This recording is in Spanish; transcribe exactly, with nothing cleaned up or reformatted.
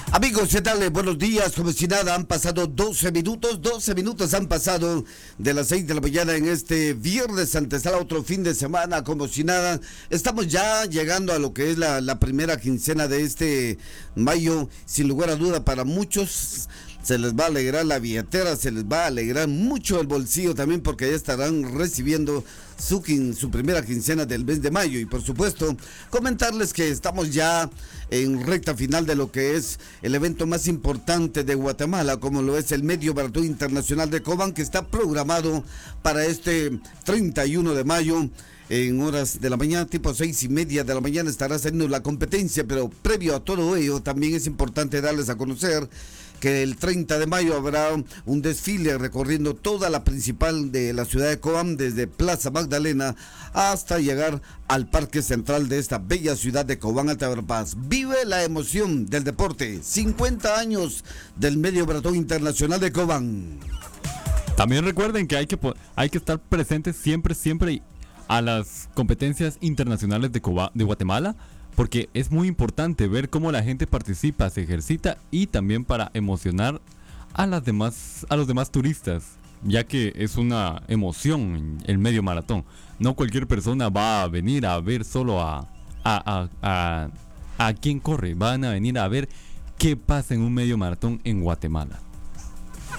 Amigos, ¿qué tal? Buenos días, como si nada, han pasado doce minutos, doce minutos han pasado de las seis de la mañana en este viernes, antesala otro fin de semana, como si nada. Estamos ya llegando a lo que es la, la primera quincena de este mayo, sin lugar a duda para muchos. Se les va a alegrar la billetera, se les va a alegrar mucho el bolsillo también porque ya estarán recibiendo su, quin, su primera quincena del mes de mayo. Y por supuesto, comentarles que estamos ya en recta final de lo que es el evento más importante de Guatemala, como lo es el Medio Maratón Internacional de Cobán, que está programado para este treinta y uno de mayo. En horas de la mañana, tipo seis y media de la mañana, estará saliendo la competencia, pero previo a todo ello, también es importante darles a conocer que el treinta de mayo habrá un desfile recorriendo toda la principal de la ciudad de Cobán, desde Plaza Magdalena hasta llegar al Parque Central de esta bella ciudad de Cobán, Alta Verapaz. Vive la emoción del deporte, cincuenta años del Medio Maratón Internacional de Cobán. También recuerden que hay que, hay que estar presentes siempre, siempre a las competencias internacionales de, Coba, de Guatemala, porque es muy importante ver cómo la gente participa, se ejercita y también para emocionar a las demás, a los demás turistas, ya que es una emoción el medio maratón. No cualquier persona va a venir a ver solo a a, a, a, a quién corre, van a venir a ver qué pasa en un medio maratón en Guatemala.